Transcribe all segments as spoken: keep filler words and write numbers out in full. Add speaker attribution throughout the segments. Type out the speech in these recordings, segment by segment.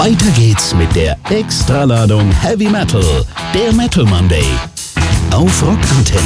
Speaker 1: Weiter geht's mit der Extraladung Heavy Metal, der Metal Monday. Auf Rockantenne.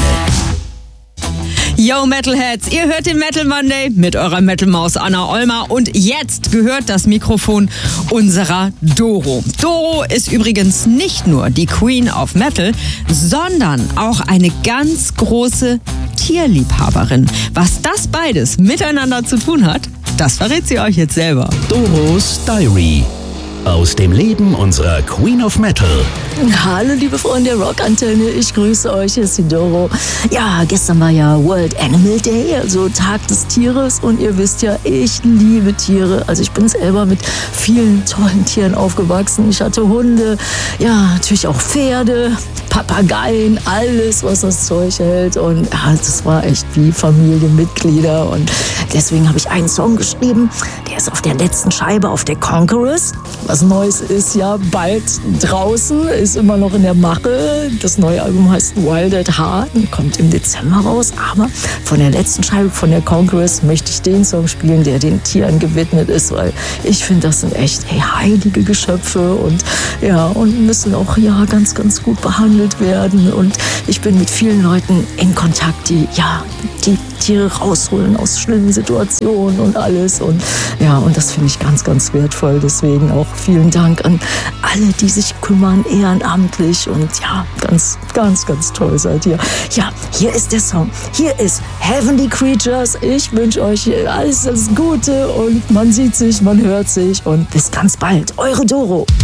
Speaker 2: Yo Metalheads, ihr hört den Metal Monday mit eurer Metal-Maus Anna Ollmer und jetzt gehört das Mikrofon unserer Doro. Doro ist übrigens nicht nur die Queen of Metal, sondern auch eine ganz große Tierliebhaberin. Was das beides miteinander zu tun hat, das verrät sie euch jetzt selber.
Speaker 1: Doros Diary. Aus dem Leben unserer Queen of Metal.
Speaker 3: Hallo liebe Freunde der Rockantenne, ich grüße euch, hier ist die Doro. Ja, gestern war ja World Animal Day, also Tag des Tieres, und ihr wisst ja, ich liebe Tiere. Also ich bin selber mit vielen tollen Tieren aufgewachsen. Ich hatte Hunde, ja, natürlich auch Pferde, Papageien, alles, was das Zeug hält, und ja, das war echt wie Familienmitglieder, und deswegen habe ich einen Song geschrieben, der ist auf der letzten Scheibe auf der Conquerors. Was Neues ist ja bald draußen, ist immer noch in der Mache. Das neue Album heißt Wild at Heart und kommt im Dezember raus. Aber von der letzten Scheibe, von der Conquerors, möchte ich den Song spielen, der den Tieren gewidmet ist, weil ich finde, das sind echt hey, heilige Geschöpfe und ja, und müssen auch ja ganz, ganz gut behandelt werden. Und ich bin mit vielen Leuten in Kontakt, die ja die Tiere rausholen aus schlimmen Situationen und alles. Und ja, und das finde ich ganz, ganz wertvoll. Deswegen auch vielen Dank an alle, die sich kümmern, ehrenamtlich, und ja, ganz, ganz, ganz toll seid ihr. Ja, hier ist der Song. Hier ist Heavenly Creatures. Ich wünsche euch alles, alles Gute, und man sieht sich, man hört sich, und bis ganz bald. Eure Doro.